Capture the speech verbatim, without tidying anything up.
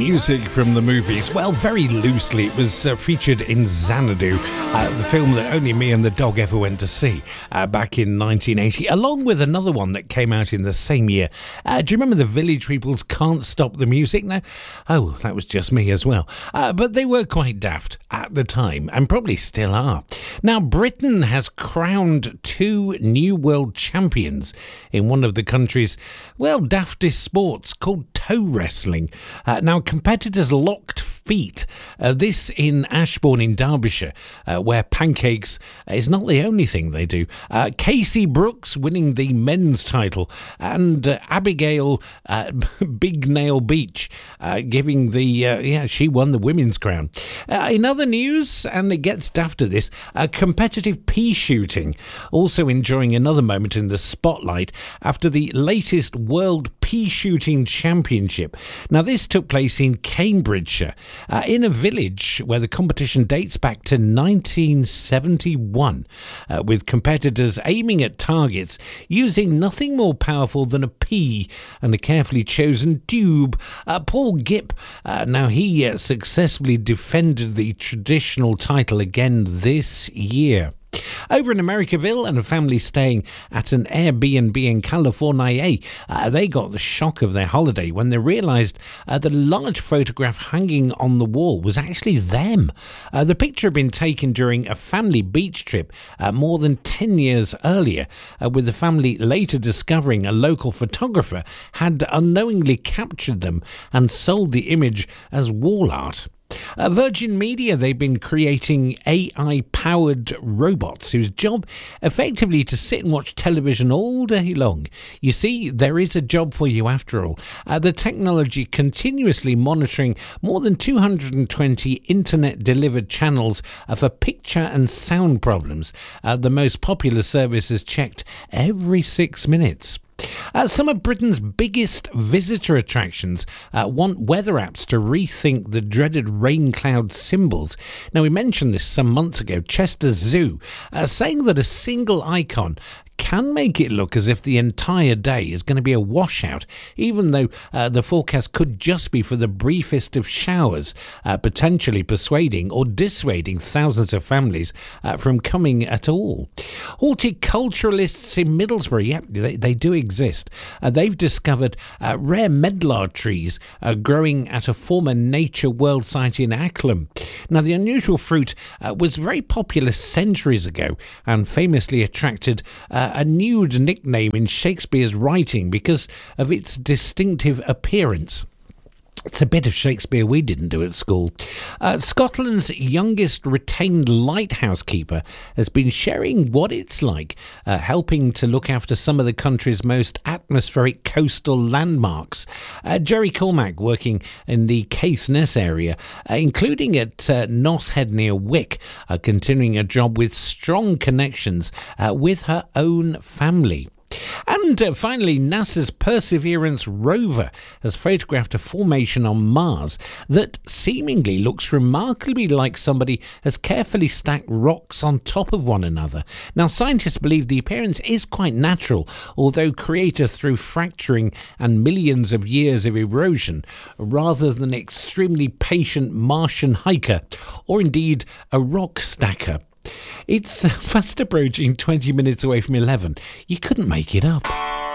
music from the movies. Well, very loosely, it was uh, featured in Xanadu, uh, the film that only me and the dog ever went to see uh, back in nineteen eighty, along with another one that came out in the same year. Uh, do you remember the Village People's Can't Stop the Music? No? Oh, that was just me as well. Uh, but they were quite daft at the time, and probably still are. Now, Britain has crowned two new world champions in one of the country's, well, daftest sports, called toe wrestling. Uh, now, competitors locked feet. Uh, this in Ashbourne in Derbyshire, uh, where pancakes is not the only thing they do. Uh, Casey Brooks winning the men's title, and uh, Abigail uh, Big Nail Beach uh, giving the, uh, yeah, she won the women's crown. Uh, in other news, and it gets daft at this, uh, competitive pea shooting also enjoying another moment in the spotlight after the latest World Pea Shooting Championship. Now, this took place in Cambridgeshire, uh, in a village where the competition dates back to nineteen seventy-one, uh, with competitors aiming at targets using nothing more powerful than a pea and a carefully chosen tube. Uh, Paul Gipp, uh, now he uh, successfully defended the traditional title again this year. Over in Americaville, and a family staying at an Airbnb in California, uh, they got the shock of their holiday when they realised uh, that a large photograph hanging on the wall was actually them. Uh, the picture had been taken during a family beach trip uh, more than ten years earlier, uh, with the family later discovering a local photographer had unknowingly captured them and sold the image as wall art. Uh, Virgin Media, they've been creating A I-powered robots whose job effectively to sit and watch television all day long. You see, there is a job for you after all. Uh, the technology continuously monitoring more than two hundred twenty internet-delivered channels uh, for picture and sound problems. Uh, the most popular service is checked every six minutes. Uh, some of Britain's biggest visitor attractions uh, want weather apps to rethink the dreaded rain cloud symbols. Now, we mentioned this some months ago. Chester Zoo uh, saying that a single icon can make it look as if the entire day is going to be a washout, even though uh, the forecast could just be for the briefest of showers, uh, potentially persuading or dissuading thousands of families uh, from coming at all. Horticulturalists in Middlesbrough, yeah, they, they do exist. Uh, they've discovered uh, rare medlar trees uh, growing at a former Nature World site in Acklam. Now, the unusual fruit uh, was very popular centuries ago and famously attracted uh, a nude nickname in Shakespeare's writing because of its distinctive appearance. It's a bit of Shakespeare we didn't do at school. Uh, Scotland's youngest retained lighthouse keeper has been sharing what it's like uh, helping to look after some of the country's most atmospheric coastal landmarks. Uh, Jerry Cormack, working in the Caithness area, uh, including at uh, Noss Head near Wick, uh, continuing a job with strong connections uh, with her own family. And uh, finally, NASA's Perseverance rover has photographed a formation on Mars that seemingly looks remarkably like somebody has carefully stacked rocks on top of one another. Now, scientists believe the appearance is quite natural, although created through fracturing and millions of years of erosion, rather than an extremely patient Martian hiker, or indeed a rock stacker. It's fast approaching twenty minutes away from eleven. You couldn't make it up.